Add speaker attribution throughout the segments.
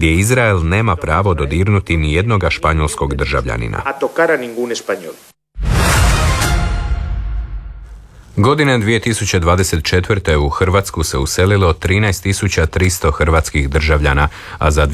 Speaker 1: gdje Izrael nema pravo dodirnuti ni jednoga španjolskog državljanina. Godine 2024. u Hrvatsku se uselilo 13.300 hrvatskih državljana, a za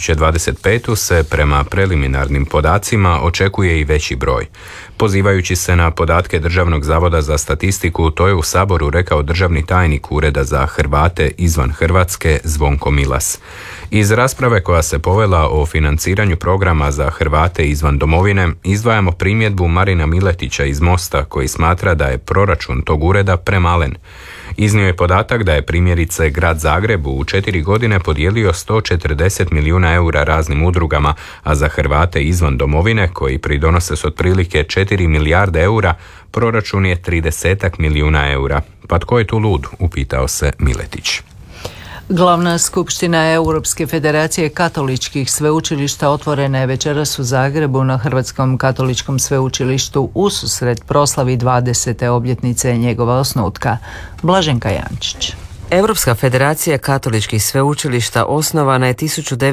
Speaker 1: 2025. se prema preliminarnim podacima očekuje i veći broj. Pozivajući se na podatke Državnog zavoda za statistiku, to je u Saboru rekao državni tajnik Ureda za Hrvate izvan Hrvatske Zvonko Milas. Iz rasprave koja se povela o financiranju programa za Hrvate izvan domovine, izdvajamo primjedbu Marina Miletića iz Mosta koji smatra da je proračun tog ureda premalen. Iznio je podatak da je primjerice Grad Zagreb u 4 godine podijelio 140 milijuna eura raznim udrugama, a za Hrvate izvan domovine, koji pridonose s otprilike 4 milijarde eura, proračun je 30 milijuna eura. Pa tko je tu lud, upitao se Miletić.
Speaker 2: Glavna skupština Europske federacije katoličkih sveučilišta otvorena je večeras u Zagrebu na Hrvatskom katoličkom sveučilištu ususret proslavi 20. obljetnice njegova osnutka. Blaženka Jančić.
Speaker 3: Europska federacija katoličkih sveučilišta osnovana je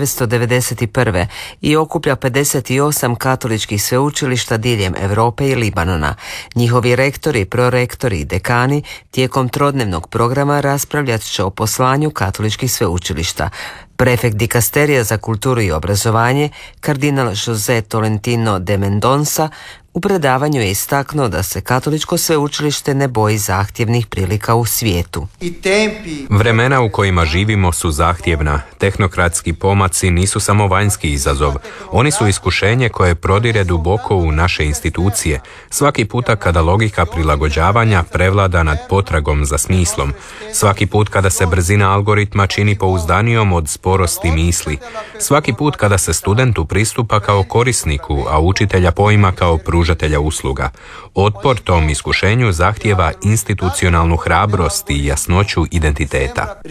Speaker 3: 1991. i okuplja 58 katoličkih sveučilišta diljem Europe i Libanona. Njihovi rektori, prorektori i dekani tijekom trodnevnog programa raspravljat će o poslanju katoličkih sveučilišta. Prefekt dikasterija za kulturu i obrazovanje, kardinal José Tolentino de Mendonça, u predavanju je istaknuo da se katoličko sveučilište ne boji zahtjevnih prilika u svijetu.
Speaker 1: Vremena u kojima živimo su zahtjevna. Tehnokratski pomaci nisu samo vanjski izazov. Oni su iskušenje koje prodire duboko u naše institucije. Svaki puta kada logika prilagođavanja prevlada nad potragom za smislom. Svaki put kada se brzina algoritma čini pouzdanijom od sporosti misli. Svaki put kada se studentu pristupa kao korisniku, a učitelja poima kao pružatelja usluga. Otpor tom iskušenju zahtijeva institucionalnu hrabrost i jasnoću identiteta.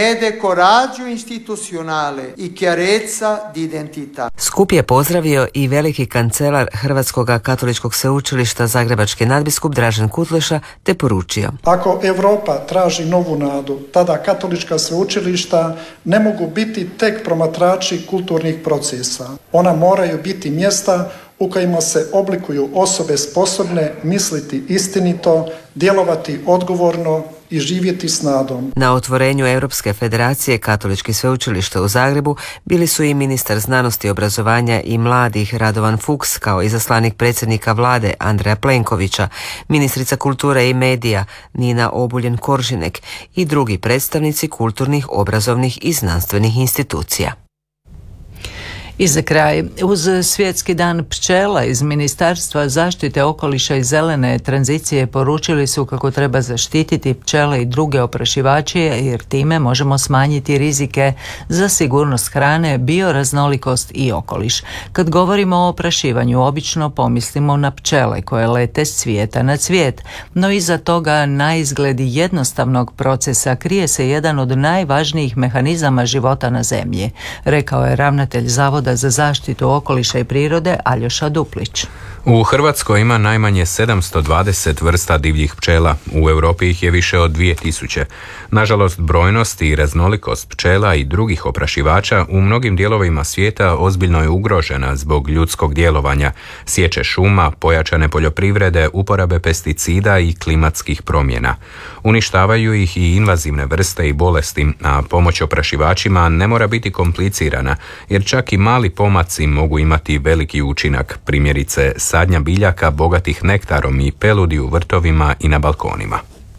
Speaker 3: Skup je pozdravio i veliki kancelar Hrvatskog katoličkog sveučilišta Zagrebački nadbiskup Dražen Kutleša te poručio:
Speaker 4: Ako Europa traži novu nadu, tada katolička sveučilišta ne mogu biti tek promatrači kulturnih procesa. Ona moraju biti mjesta u kojima se oblikuju osobe sposobne misliti istinito, djelovati odgovorno i živjeti s nadom.
Speaker 3: Na otvorenju Europske federacije katoličkih sveučilišta u Zagrebu bili su i ministar znanosti, obrazovanja i mladih Radovan Fuchs, kao izaslanik predsjednika vlade Andreja Plenkovića, ministrica kulture i medija Nina Obuljen-Koržinek i drugi predstavnici kulturnih, obrazovnih i znanstvenih institucija.
Speaker 2: I za kraj, uz Svjetski dan pčela iz Ministarstva zaštite okoliša i zelene tranzicije poručili su kako treba zaštititi pčele i druge oprašivače jer time možemo smanjiti rizike za sigurnost hrane, bioraznolikost i okoliš. Kad govorimo o oprašivanju, obično pomislimo na pčele koje lete s cvijeta na cvijet, no iza toga na izgled jednostavnog procesa krije se jedan od najvažnijih mehanizama života na zemlji, rekao je ravnatelj Zavoda za zaštitu okoliša i prirode Aljoša Duplić.
Speaker 1: U Hrvatskoj ima najmanje 720 vrsta divljih pčela, u Europi ih je više od 2000. Nažalost, brojnost i raznolikost pčela i drugih oprašivača u mnogim dijelovima svijeta ozbiljno je ugrožena zbog ljudskog djelovanja, sječe šuma, pojačane poljoprivrede, uporabe pesticida i klimatskih promjena. Uništavaju ih i invazivne vrste i bolesti, a pomoć oprašivačima ne mora biti komplicirana, jer čak i mali pomaci mogu imati veliki učinak, primjerice sadnja biljaka bogatih nektarom i peludi u vrtovima i na balkonima.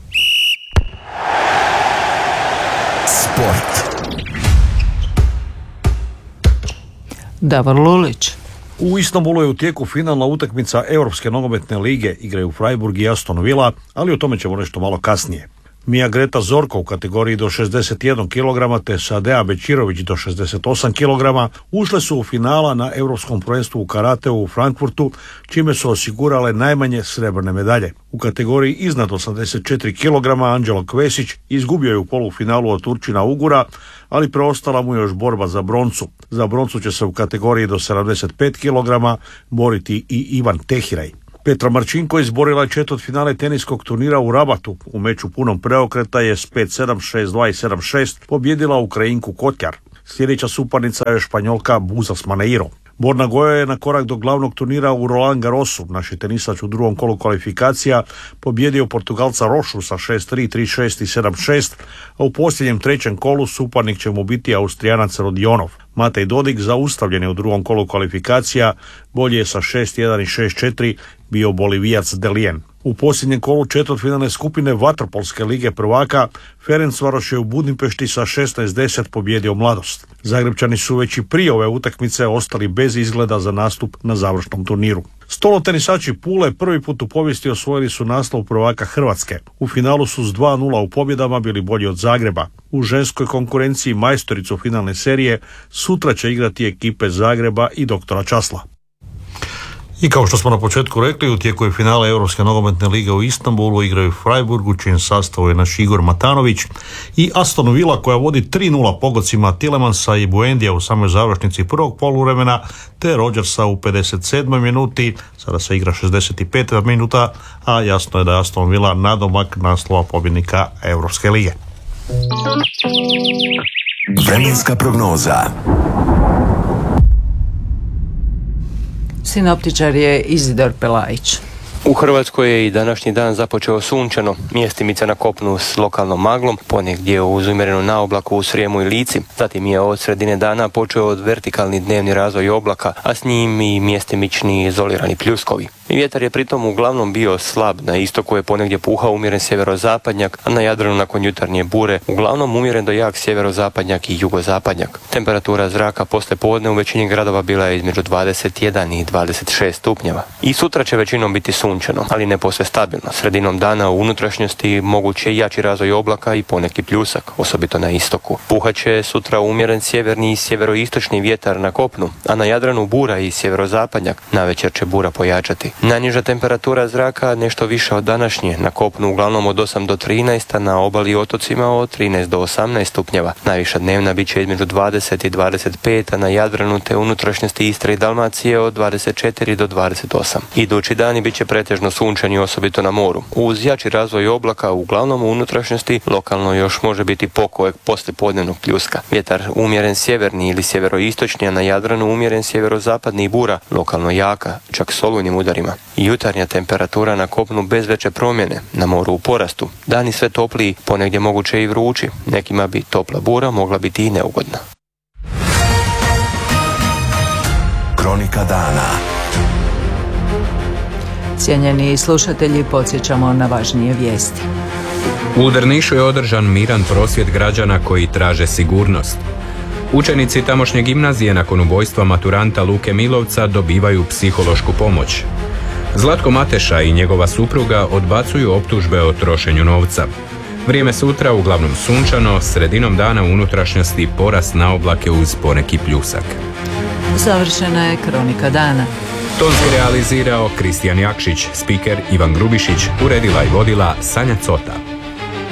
Speaker 5: Sport.
Speaker 2: Davor Lulić.
Speaker 6: U Istanbulu je u tijeku finalna utakmica Europske nogometne lige, igraju Freiburg i Aston Villa, ali o tome ćemo nešto malo kasnije. Mija Greta Zorko u kategoriji do 61 kg te Sadea Bečirović do 68 kg ušle su u finala na Europskom prvenstvu u karateu u Frankfurtu, čime su osigurale najmanje srebrne medalje. U kategoriji iznad 84 kg Anđelo Kvesić izgubio je u polufinalu od Turčina Ugura, ali preostala mu još borba za broncu. Za broncu će se u kategoriji do 75 kg boriti i Ivan Tehiraj. Petra Marčinko izborila je četvrtfinale teniskog turnira u Rabatu. U meču punom preokreta je s 5-7, 6-2 i 7-6 pobjedila Ukrajinku Kotjar. Sljedeća suparnica je Španjolka Buzas Maneiro. Borna Goja je na korak do glavnog turnira u Roland Garrosu. Naši tenisač u drugom kolu kvalifikacija pobjedio Portugalca Rošu sa 6-3, 3-6 i 7-6, a u posljednjem trećem kolu suparnik će mu biti Austrijanac Rodionov. Matej Dodig, zaustavljen je u drugom kolu kvalifikacija, bolje je sa 6-1 i 6-4 bio Bolivijac Delien. U posljednjem kolu četvrtfinalne skupine Vaterpolske lige prvaka Ferencvaroš je u Budimpešti sa 16-10 pobjedio Mladost. Zagrebčani su već i prije ove utakmice ostali bez izgleda za nastup na završnom turniru. Stolnotenisači Pule prvi put u povijesti osvojili su naslov prvaka Hrvatske. U finalu su s 2-0 u pobjedama bili bolji od Zagreba. U ženskoj konkurenciji majstoricu finalne serije sutra će igrati ekipe Zagreba i Doktora Časla. I kao što smo na početku rekli, u tijeku je finale Europske nogometne lige u Istanbulu, igraju Freiburgu, čijem sastavu je naš Igor Matanović, i Aston Villa koja vodi 3-0 pogodcima Tillemansa i Buendija u samoj završnici prvog poluvremena, te Rodgersa u 57. minuti. Sada se igra 65. minuta, a jasno je da je Aston Villa nadomak naslova pobjednika Europske lige.
Speaker 5: Vremenska prognoza.
Speaker 2: Sinoptičar je Izidor Pelajić.
Speaker 7: U Hrvatskoj je i današnji dan započeo sunčano, mjestimice na kopnu s lokalnom maglom, ponegdje uz umjerenu naoblaku u Srijemu i Lici. Zatim je od sredine dana počeo od vertikalni dnevni razvoj oblaka, a s njim i mjestimični izolirani pljuskovi. I vjetar je pritom uglavnom bio slab, na istoku je ponegdje puhao umjeren sjeverozapadnjak, a na Jadranu nakon jutarnje bure uglavnom umjeren do jak sjeverozapadnjak i jugozapadnjak. Temperatura zraka poslije podne u većini gradova bila je između 21 i 26 stupnjeva. I sutra će većinom biti sunčano, ali ne posve stabilno. Sredinom dana u unutrašnjosti moguće i jači razvoj oblaka i poneki pljusak, osobito na istoku. Puhat će sutra umjeren sjeverni i sjeveroistočni vjetar na kopnu, a na Jadranu bura i sjeverozapadnjak. Navečer će bura pojačati. Najniža temperatura zraka nešto više od današnje, na kopnu uglavnom od 8 do 13, a na obali i otocima od 13 do 18 stupnjeva. Najviša dnevna bit će između 20 i 25, a na Jadranu te unutrašnjosti Istre i Dalmacije od 24 do 28. Idući dani bit će pretežno sunčani, osobito na moru. Uz jači razvoj oblaka uglavnom u unutrašnjosti lokalno još može biti pokojeg poslijepodnevnog pljuska. Vjetar umjeren sjeverni ili sjeveroistočni, a na Jadranu umjeren sjeverozapadni i bura, lokalno jaka, čak s olujnim udarima. Jutarnja temperatura na kopnu bez veće promjene, na moru u porastu. Dani sve topliji, ponegdje moguće i vrući. Nekima bi topla bura mogla biti i neugodna.
Speaker 5: Kronika dana.
Speaker 2: Cijenjeni slušatelji, podsjećamo na važnije vijesti.
Speaker 1: U Drnišu je održan miran prosvjed građana koji traže sigurnost. Učenici tamošnje gimnazije nakon ubojstva maturanta Luke Milovca dobivaju psihološku pomoć. Zlatko Mateša i njegova supruga odbacuju optužbe o trošenju novca. Vrijeme sutra uglavnom sunčano, sredinom dana u unutrašnjosti porast na oblake uz poneki pljusak.
Speaker 2: Završena je Kronika dana.
Speaker 1: Tonski realizirao Kristijan Jakšić, spiker Ivan Grubišić, uredila i vodila Sanja Cota.